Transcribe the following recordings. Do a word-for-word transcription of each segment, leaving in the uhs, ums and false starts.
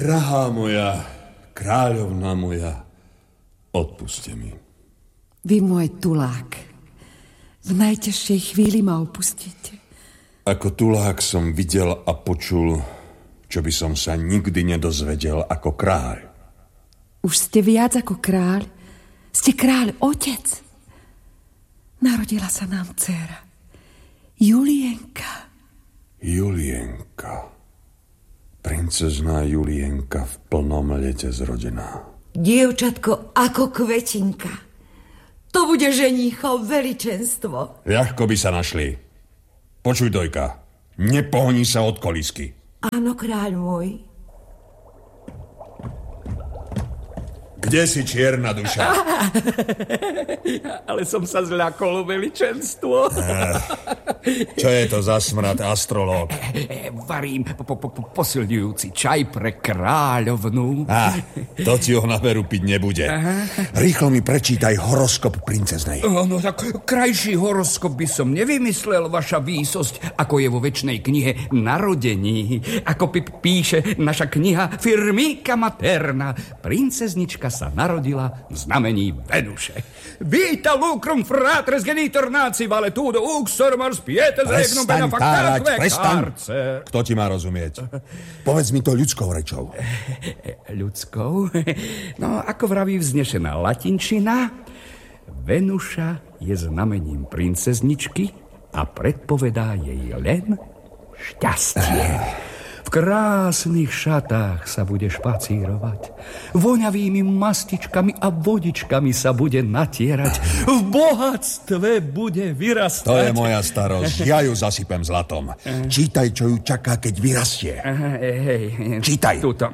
Drahá moja, kráľovná moja, odpuste mi. Vy môj tulák, v najťažšej chvíli ma opustíte. Ako tulák som videl a počul, čo by som sa nikdy nedozvedel ako kráľ. Už ste viac ako kráľ. Ste kráľ otec. Narodila sa nám dcéra. Julienka. Julienka. Princezná Julienka v plnom lete zrodená. Dievčatko ako kvetinka. To bude ženíchov veličenstvo. Ľahko by sa našli. Počuj, dojka, nepohni sa od kolísky. Áno, kráľ môj. Kde si, čierna duša? Ale som sa zľakol, veličenstvo. Čo je to za smrad, astrológ? Varím po, po, po, posilňujúci čaj pre kráľovnú. Á, to ti ho na veru piť nebude. Aha. Rýchlo mi prečítaj horoskop princeznej. No, no tak krajší horoskop by som nevymyslel, vaša výsosť, ako je vo večnej knihe Narodení. Ako p- píše naša kniha Firmica Materna. Princeznička sa narodila v znamení Venuše. Vita lucrum fratres genitor naci vale tudo uxor mars pietes regnum bena factaque carce. Kto ti má rozumieť? Povedz mi to ľudskou rečou. Ľudskou? No, ako vraví vznešená latinčina, Venuša je znamením princezničky a predpovedá jej len šťastie. V krásnych šatách sa bude špacírovať. Voňavými mastičkami a vodičkami sa bude natierať. V bohatstve bude vyrastať. To je moja starosť. Ja ju zasypem zlatom. Čítaj, čo ju čaká, keď vyrastie. Hej, Čítaj. Tuto.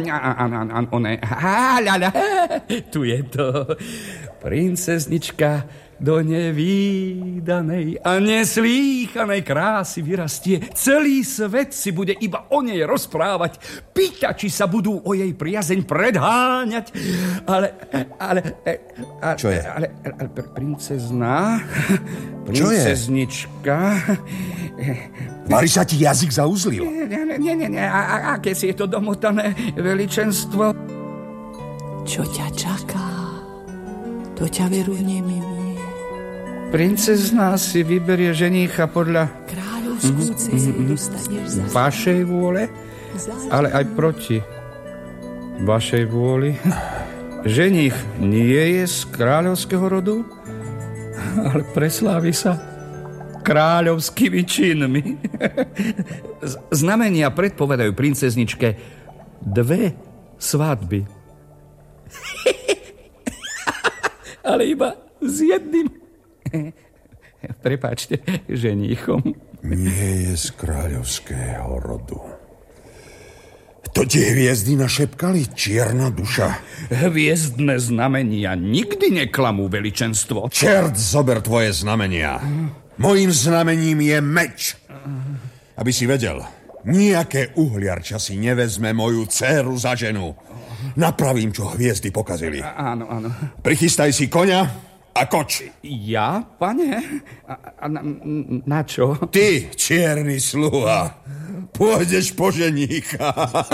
Tu je to. Princeznička do nevídanej a neslýchanej krásy vyrastie. Celý svet si bude iba o nej rozprávať. Pýtači sa budú o jej priazeň predháňať. Ale, ale... ale Čo je? Ale, ale princezná... Čo je? Princeznička... Mari sa ti jazyk zauzlil. Nie, nie, nie, nie. A, aké si je to domotané veličenstvo? Čo ťa čaká? To ťa veru nemilí. Princezná si vyberie ženícha podľa Kráľovskú cestu dostaneš za vašej vôle, ale aj proti vašej vôli. Ženích nie je z kráľovského rodu, ale preslávi sa kráľovskými činmi. Znamenia predpovedajú princezničke dve svadby. Ale iba s jedným prepáčte, ženíchom. Nie je z kráľovského rodu. To ti hviezdy našepkali, čierna duša. Hviezdne znamenia nikdy neklamú, veličenstvo. Čert zober tvoje znamenia. Mojím znamením je meč. Aby si vedel, nejaké uhliarča si nevezme moju dcéru za ženu. Napravím, čo hviezdy pokazili. Áno, áno. Prichystaj si koňa a koč. Ja, pane? A, a na, na čo? Ty, čierny sluha, pôjdeš po ženícha.